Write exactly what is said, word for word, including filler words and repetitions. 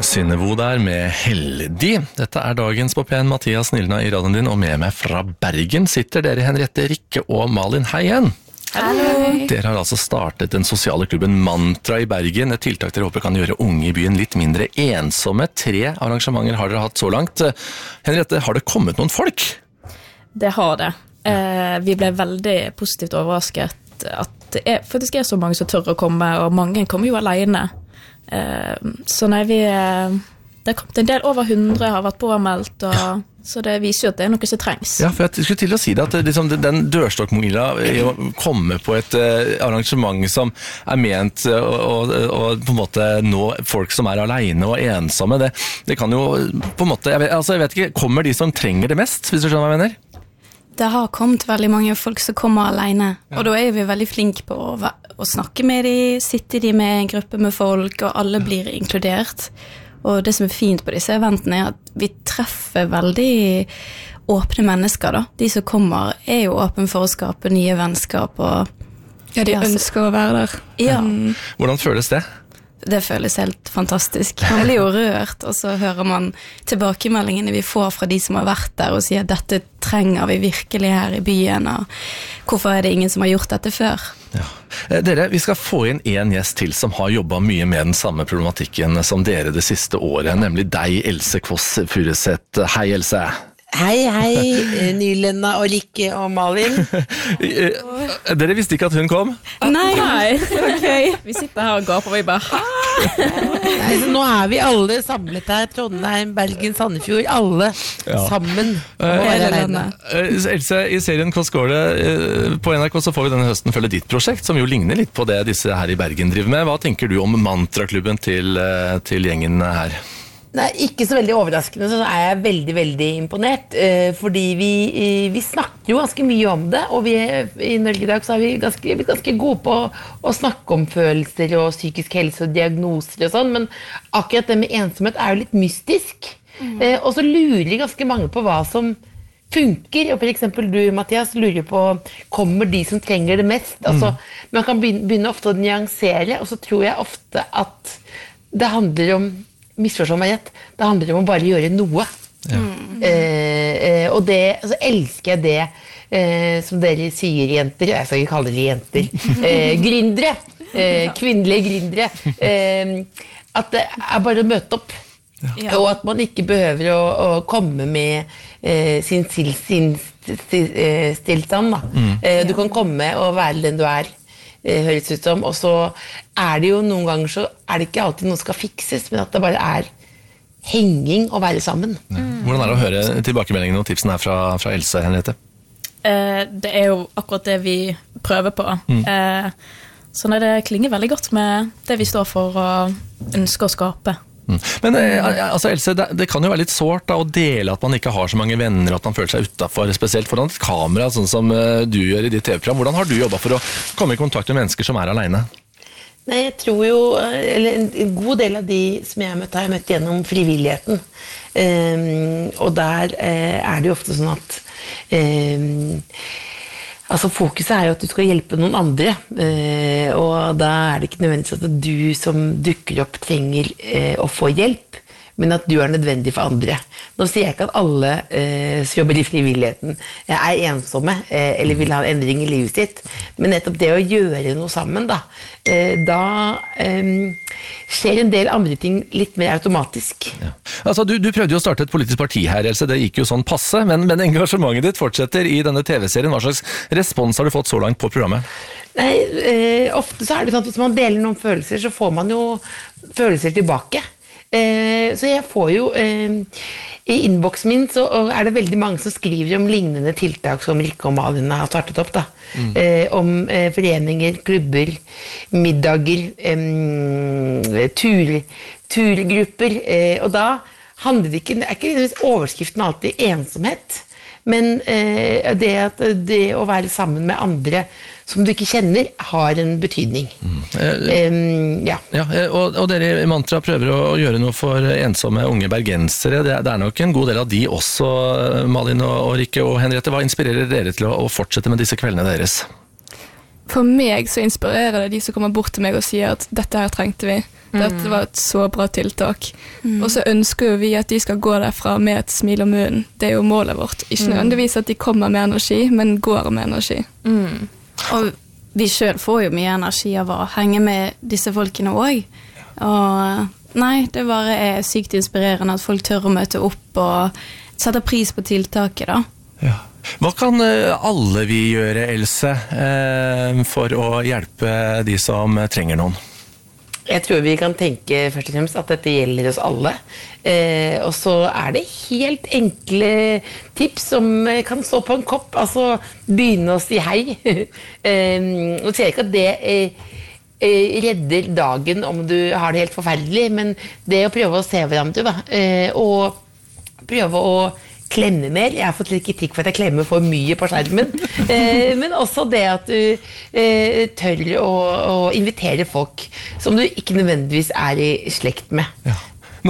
Synnevo der med Heldig. Dette er dagens på P en, Mathias Nilna i radioen din, og med meg fra Bergen sitter dere Henriette, Rikke og Malin. Hei igjen! Hallo! Dere har altså startet den sosiale klubben Mantra i Bergen, et tiltak dere håper kan gjøre unge i byen litt mindre ensomme. Tre arrangementer har dere hatt så langt. Henriette, har det kommet noen folk? Det har det. Eh, vi ble veldig positivt overrasket at det er, faktisk er så mange som tør å komme, og mange kommer jo alene. Eh, så nei, vi det har kommet en del, over hundre har vært påmeldt, og, ja. Så det viser jo at det er noe som trengs. Ja, for jeg skulle til å si det, at liksom, den dørstokkmila i å komme på et uh, arrangement som er ment uh, og, og på en måte nå folk som er alene og ensomme, det, det kan jo på en måte, jeg vet, altså, jeg vet ikke, kommer de som trenger det mest, hvis du skjønner hva jeg mener? Det har kommet veldig mange folk som kommer alene, ja. Og da er vi veldig flinke på å, å snakke med dem, sitte de med en gruppe med folk, og alle blir inkludert. Og det som er fint på disse eventene er at vi treffer veldig åpne mennesker da. De som kommer er jo åpne for å skape nye vennskap. Og, ja, de ønsker å være der. Ja. Mm. Hvordan føles det? Det føles helt fantastisk. Man blir jo rørt, og så hører man tilbakemeldingene vi får fra de som har vært der, og sier at dette trenger vi virkelig her i byen, og hvorfor er det ingen som har gjort dette før? Ja. Dere, vi skal få inn en gjest til som har jobbet mye med den samme problematikken som dere det siste året, nemlig deg, Else Kvoss Furuseth. Hei, Else. Hei, hei, Nylenda og Rikke og Malin. Dere visste ikke at hun kom? Nei, nei, okay. Vi sitter her og gaper, og vi bare Nei, så nå er vi alle samlet her, Trondheim, Bergen, Sandefjord, alle ja. Sammen. Uh, Else, i serien Hvordan går det? Uh, på N R K så får vi denne høsten følge ditt prosjekt, som jo ligner litt på det disse her i Bergen driver med. Hva tenker du om mantraklubben til, uh, til gjengen her? Nei, ikke så veldig overraskende, så er jeg veldig, veldig imponert, eh, fordi vi, vi snakker jo ganske mye om det, og vi, i Norge i dag så er vi ganske, vi er ganske gode på å, å snakke om følelser og psykisk helse og diagnoser og sånn, men akkurat det med ensomhet er jo litt mystisk, mm. eh, og så lurer ganske mange på hva som funker, og for eksempel du, Mathias, lurer på, kommer de som trenger det mest? Altså, mm. man kan begynne, begynne ofte å nyansere, og så tror jeg ofte at det handler om misforstå meg rett, det handler om å bare gjøre noe. Ja. Eh, eh, og det, så elsker jeg det eh, som dere sier, jenter, jeg skal ikke kalle dere jenter, eh, gründere, eh, kvinnelige gründere, eh, at det er bare å møte opp. Ja. Og at man ikke behøver å, å komme med eh, sin, sin, sin stillstand. Da. Mm. Eh, du kan komme og være den du er. Høres ut som, og så er det jo noen ganger så er det ikke alltid noe skal fikses, men at det bare er henging og være sammen. Ja. Hvordan er det å høre tilbakemeldingene og tipsene her fra, fra Else, Henriette? Eh, det er jo akkurat det vi prøver på. Mm. Eh, så nei, det klinger veldig godt med det vi står for og ønsker å skape. Men altså, Else, det, det kan jo være litt sårt da, å dele at man ikke har så mange venner, at man føler seg utenfor, spesielt foran et kamera, sånn som uh, du gjør i ditt T V-program. Hvordan har du jobbet for å komme i kontakt med mennesker som er alene? Nei, jeg tror jo, eller en, en god del av de som jeg har møtt, har jeg møtt gjennom frivilligheten. Um, og der uh, er det jo ofte sånn at um, altså fokuset er jo at du skal hjelpe noen andre, eh, og da er det ikke nødvendigvis at du som dukker opp trenger eh, å få hjelp, men at du er nødvendig for andre. Nå sier jeg ikke at alle eh, som jobber i frivilligheten er ensomme, eh, eller vil ha en endring i livet sitt, men nettopp det å gjøre noe sammen, da, eh, da eh, skjer en del andre ting litt mer automatisk. Ja. Altså, du, du prøvde jo å starte et politisk parti her, Else, det gikk jo sånn passe, men, men engasjementet ditt fortsetter i denne T V-serien. Hva slags respons har du fått så langt på programmet? Nei, eh, ofte så er det sånn at hvis man deler noen følelser, så får man jo følelser tilbake. Eh, så jeg får jo eh, i innboksen min så er det veldig mange som skriver om lignende tiltak som Rikke og Malin har startet opp da. Mm. Eh, om eh, foreninger, klubber, middager, eh, tur, turgrupper, eh, og da handler det ikke, det er ikke overskriften alltid ensomhet, men eh, det, at det å være sammen med andre som du ikke kjenner, har en betydning. Mm. Um, ja. Ja, og, og dere i Mantra prøver å gjøre noe for ensomme unge bergensere. Det, det er nok en god del av de også, Malin og, og Rikke og Henriette. Hva inspirerer dere til å, å fortsette med disse kveldene deres? For meg så inspirerer det de som kommer bort til meg og sier at dette her trengte vi. Dette var et så bra tiltak. Mm. Og så ønsker jo vi at de skal gå derfra med et smil om munnen. Det er jo målet vårt. Ikke nødvendigvis at de kommer med energi, men går med energi. Mm. Og vi selv får jo mye energi av å henge med disse folkene også. Og nei, det bare er sykt inspirerende at folk tør å møte opp og setter pris på tiltaket da. Ja. Hva kan alle vi gjøre, Else, for å hjelpe de som trenger noen? Jeg tror vi kan tenke først og fremst at dette gjelder oss alle. Eh, og så er det helt enkle tips som kan stå på en kopp. Altså, begynne å si hei. eh, og sier ikke at det eh, redder dagen om du har det helt forferdelig, men det å prøve å se hverandre, da. Eh, og prøve å klemme mer. Jeg har fått litt kritikk for at jeg klemmer for mye på skjermen. Eh, men også det at du eh, tør å, å invitere folk som du ikke nødvendigvis er i slekt med. Ja.